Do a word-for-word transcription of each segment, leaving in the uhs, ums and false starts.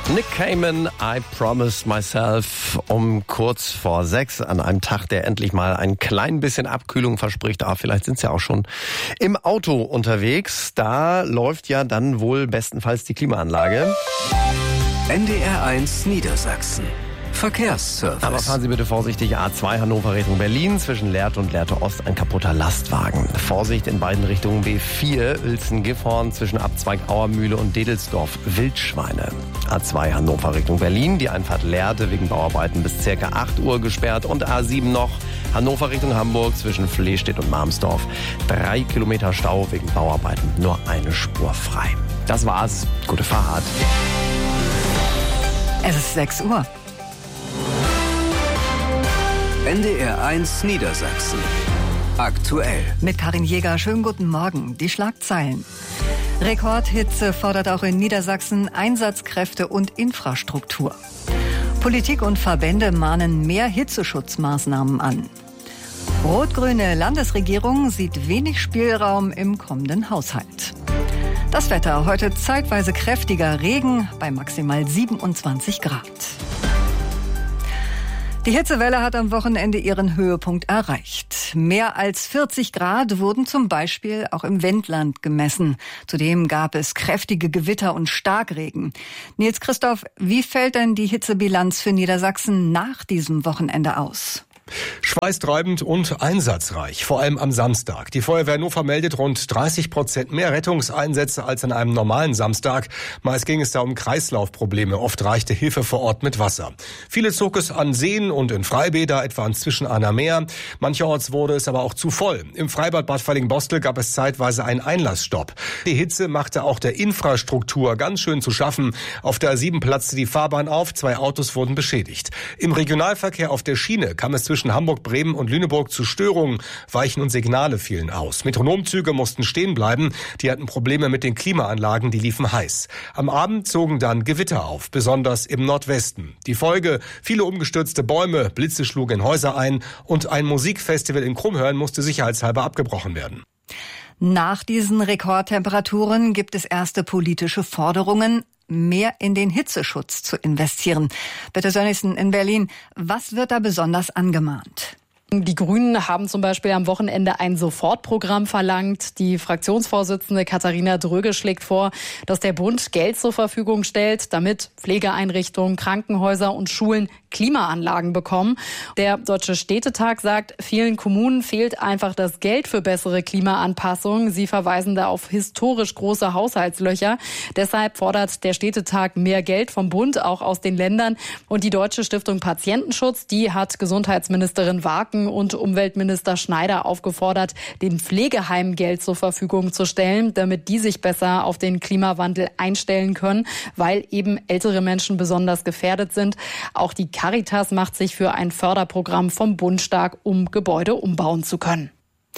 Nick Cayman, I Promised Myself, um kurz vor sechs an einem Tag, der endlich mal ein klein bisschen Abkühlung verspricht. Ah, vielleicht sind Sie ja auch schon im Auto unterwegs. Da läuft ja dann wohl bestenfalls die Klimaanlage. N D R eins Niedersachsen. Verkehrsservice. Aber fahren Sie bitte vorsichtig. A zwei Hannover Richtung Berlin. Zwischen Lehrte und Lehrte Ost ein kaputter Lastwagen. Vorsicht in beiden Richtungen. B vier Uelzen-Gifhorn zwischen Abzweig Auermühle und Dedelsdorf. Wildschweine. A zwei Hannover Richtung Berlin. Die Einfahrt Lehrte wegen Bauarbeiten bis circa acht Uhr gesperrt. Und A sieben noch Hannover Richtung Hamburg zwischen Flehstedt und Marmsdorf. Drei Kilometer Stau wegen Bauarbeiten. Nur eine Spur frei. Das war's. Gute Fahrt. Es ist sechs Uhr. N D R eins Niedersachsen. Aktuell. Mit Karin Jäger, schönen guten Morgen. Die Schlagzeilen. Rekordhitze fordert auch in Niedersachsen Einsatzkräfte und Infrastruktur. Politik und Verbände mahnen mehr Hitzeschutzmaßnahmen an. Rot-grüne Landesregierung sieht wenig Spielraum im kommenden Haushalt. Das Wetter, heute zeitweise kräftiger Regen bei maximal siebenundzwanzig Grad. Die Hitzewelle hat am Wochenende ihren Höhepunkt erreicht. Mehr als vierzig Grad wurden zum Beispiel auch im Wendland gemessen. Zudem gab es kräftige Gewitter und Starkregen. Nils Christoph, wie fällt denn die Hitzebilanz für Niedersachsen nach diesem Wochenende aus? Schweißtreibend und einsatzreich, vor allem am Samstag. Die Feuerwehr Hannover meldet rund dreißig Prozent mehr Rettungseinsätze als an einem normalen Samstag. Meist ging es da um Kreislaufprobleme, oft reichte Hilfe vor Ort mit Wasser. Viele zog es an Seen und in Freibäder, etwa inzwischen Anna Meer. Mancherorts wurde es aber auch zu voll. Im Freibad Bad Falling-Bostel gab es zeitweise einen Einlassstopp. Die Hitze machte auch der Infrastruktur ganz schön zu schaffen. Auf der A sieben platzte die Fahrbahn auf, zwei Autos wurden beschädigt. Im Regionalverkehr auf der Schiene kam es zwischen Hamburg, Bremen und Lüneburg zu Störungen. Weichen und Signale fielen aus. Metronomzüge mussten stehen bleiben. Die hatten Probleme mit den Klimaanlagen, die liefen heiß. Am Abend zogen dann Gewitter auf, besonders im Nordwesten. Die Folge: viele umgestürzte Bäume, Blitze schlugen in Häuser ein und ein Musikfestival in Krummhörn musste sicherheitshalber abgebrochen werden. Nach diesen Rekordtemperaturen gibt es erste politische Forderungen, mehr in den Hitzeschutz zu investieren. Bitte Sönnigsen in Berlin, was wird da besonders angemahnt? Die Grünen haben zum Beispiel am Wochenende ein Sofortprogramm verlangt. Die Fraktionsvorsitzende Katharina Dröge schlägt vor, dass der Bund Geld zur Verfügung stellt, damit Pflegeeinrichtungen, Krankenhäuser und Schulen Klimaanlagen bekommen. Der Deutsche Städtetag sagt, vielen Kommunen fehlt einfach das Geld für bessere Klimaanpassungen. Sie verweisen da auf historisch große Haushaltslöcher. Deshalb fordert der Städtetag mehr Geld vom Bund, auch aus den Ländern. Und die Deutsche Stiftung Patientenschutz, die hat Gesundheitsministerin Wagen und Umweltminister Schneider aufgefordert, den Pflegeheimen Geld zur Verfügung zu stellen, damit die sich besser auf den Klimawandel einstellen können, weil eben ältere Menschen besonders gefährdet sind. Auch die Caritas macht sich für ein Förderprogramm vom Bund stark, um Gebäude umbauen zu können.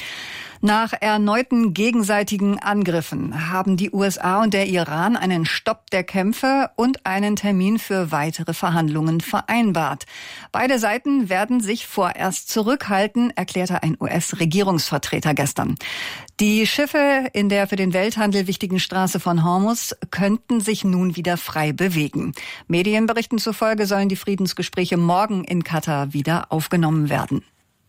Nach erneuten gegenseitigen Angriffen haben die U S A und der Iran einen Stopp der Kämpfe und einen Termin für weitere Verhandlungen vereinbart. Beide Seiten werden sich vorerst zurückhalten, erklärte ein U S-Regierungsvertreter gestern. Die Schiffe in der für den Welthandel wichtigen Straße von Hormuz könnten sich nun wieder frei bewegen. Medienberichten zufolge sollen die Friedensgespräche morgen in Katar wieder aufgenommen werden.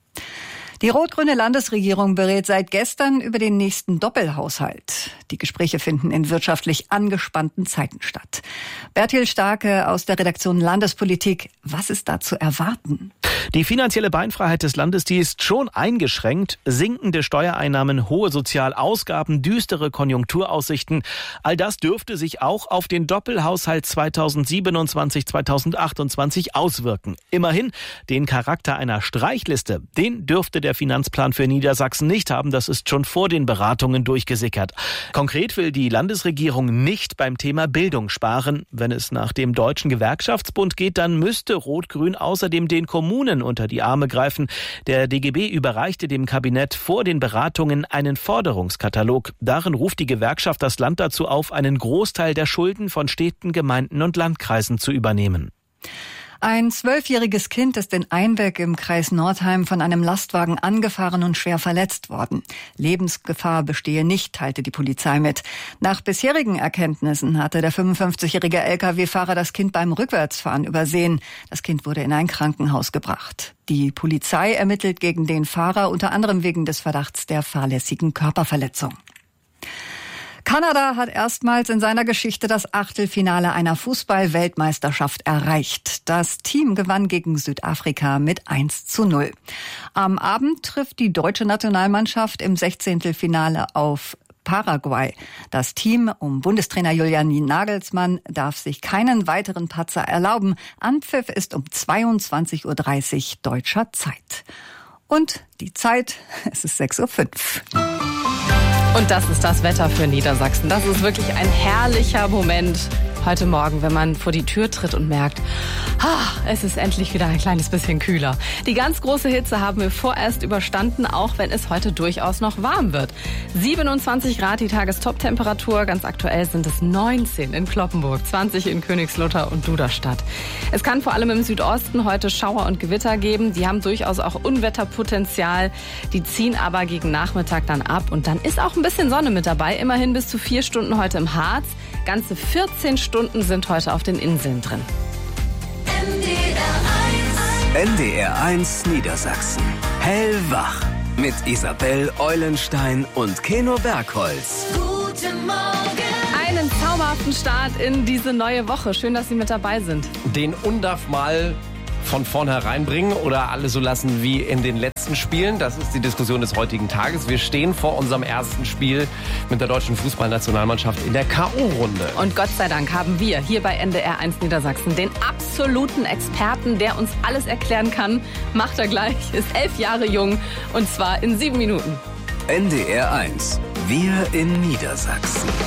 Die rot-grüne Landesregierung berät seit gestern über den nächsten Doppelhaushalt. Die Gespräche finden in wirtschaftlich angespannten Zeiten statt. Bertil Starke aus der Redaktion Landespolitik. Was ist da zu erwarten? Die finanzielle Beinfreiheit des Landes, die ist schon eingeschränkt. Sinkende Steuereinnahmen, hohe Sozialausgaben, düstere Konjunkturaussichten. All das dürfte sich auch auf den Doppelhaushalt zweitausendsiebenundzwanzig zweitausendachtundzwanzig auswirken. Immerhin, den Charakter einer Streichliste, den dürfte der Finanzplan für Niedersachsen nicht haben. Das ist schon vor den Beratungen durchgesickert. Konkret will die Landesregierung nicht beim Thema Bildung sparen. Wenn es nach dem Deutschen Gewerkschaftsbund geht, dann müsste Rot-Grün außerdem den Kommunen unter die Arme greifen. Der D G B überreichte dem Kabinett vor den Beratungen einen Forderungskatalog. Darin ruft die Gewerkschaft das Land dazu auf, einen Großteil der Schulden von Städten, Gemeinden und Landkreisen zu übernehmen. Ein zwölfjähriges Kind ist in Einbeck im Kreis Nordheim von einem Lastwagen angefahren und schwer verletzt worden. Lebensgefahr bestehe nicht, teilte die Polizei mit. Nach bisherigen Erkenntnissen hatte der fünfundfünfzigjährige L K W-Fahrer das Kind beim Rückwärtsfahren übersehen. Das Kind wurde in ein Krankenhaus gebracht. Die Polizei ermittelt gegen den Fahrer unter anderem wegen des Verdachts der fahrlässigen Körperverletzung. Kanada hat erstmals in seiner Geschichte das Achtelfinale einer Fußball-Weltmeisterschaft erreicht. Das Team gewann gegen Südafrika mit eins zu null. Am Abend trifft die deutsche Nationalmannschaft im Sechzehntelfinale auf Paraguay. Das Team um Bundestrainer Julian Nagelsmann darf sich keinen weiteren Patzer erlauben. Anpfiff ist um zweiundzwanzig Uhr dreißig deutscher Zeit. Und die Zeit, es ist sechs Uhr fünf. Und das ist das Wetter für Niedersachsen. Das ist wirklich ein herrlicher Moment heute Morgen, wenn man vor die Tür tritt und merkt, ah, es ist endlich wieder ein kleines bisschen kühler. Die ganz große Hitze haben wir vorerst überstanden, auch wenn es heute durchaus noch warm wird. siebenundzwanzig Grad die Tagestop-Temperatur. Ganz aktuell sind es neunzehn in Cloppenburg, zwanzig in Königslutter und Duderstadt. Es kann vor allem im Südosten heute Schauer und Gewitter geben. Die haben durchaus auch Unwetterpotenzial. Die ziehen aber gegen Nachmittag dann ab. Und dann ist auch ein bisschen Sonne mit dabei. Immerhin bis zu vier Stunden heute im Harz. Ganze vierzehn Stunden sind heute auf den Inseln drin. N D R eins Niedersachsen. Hellwach. Mit Isabel Eulenstein und Keno Bergholz. Guten Morgen. Einen zauberhaften Start in diese neue Woche. Schön, dass Sie mit dabei sind. Den Undaf mal von vornherein bringen oder alles so lassen wie in den letzten Spielen? Das ist die Diskussion des heutigen Tages. Wir stehen vor unserem ersten Spiel mit der deutschen Fußballnationalmannschaft in der K O-Runde. Und Gott sei Dank haben wir hier bei N D R eins Niedersachsen den absoluten Experten, der uns alles erklären kann. Macht er gleich, ist elf Jahre jung und zwar in sieben Minuten. N D R eins. Wir in Niedersachsen.